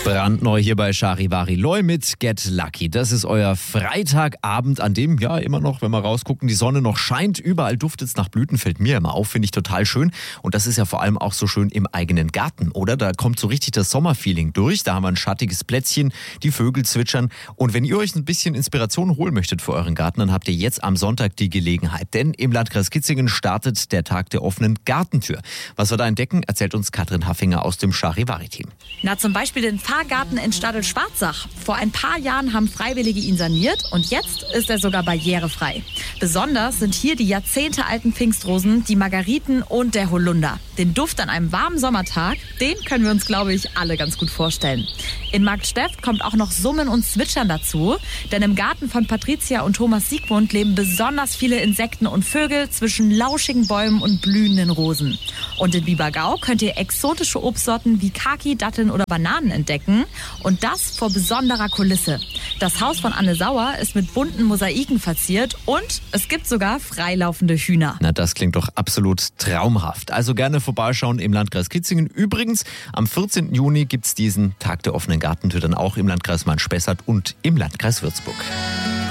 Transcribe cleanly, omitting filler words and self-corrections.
Brandneu hier bei Charivari Loy mit Get Lucky. Das ist euer Freitagabend, an dem ja immer noch, wenn wir rausgucken, die Sonne noch scheint. Überall duftet es nach Blüten, fällt mir immer auf, finde ich total schön. Und das ist ja vor allem auch so schön im eigenen Garten, oder? Da kommt so richtig das Sommerfeeling durch. Da haben wir ein schattiges Plätzchen, die Vögel zwitschern. Und wenn ihr euch ein bisschen Inspiration holen möchtet für euren Garten, dann habt ihr jetzt am Sonntag die Gelegenheit. Denn im Landkreis Kitzingen startet der Tag der offenen Gartentür. Was wir da entdecken, erzählt uns Katrin Haffinger aus dem Charivari-Team. Na, zum Beispiel den Fahrgarten in Stadl-Schwarzach. Vor ein paar Jahren haben Freiwillige ihn saniert und jetzt ist er sogar barrierefrei. Besonders sind hier die jahrzehntealten Pfingstrosen, die Margariten und der Holunder. Den Duft an einem warmen Sommertag, den können wir uns, glaube ich, alle ganz gut vorstellen. In Marktsteft kommt auch noch Summen und Zwitschern dazu, denn im Garten von Patricia und Thomas Siegmund leben besonders viele Insekten und Vögel zwischen lauschigen Bäumen und blühenden Rosen. Und in Biebergau könnt ihr exotische Obstsorten wie Kaki, Datteln oder Bananen entdecken und das vor besonderer Kulisse. Das Haus von Anne Sauer ist mit bunten Mosaiken verziert und es gibt sogar freilaufende Hühner. Na, das klingt doch absolut traumhaft. Also gerne vorbeischauen im Landkreis Kitzingen. Übrigens, am 14. Juni gibt es diesen Tag der offenen Gartentür dann auch im Landkreis Main-Spessart und im Landkreis Würzburg.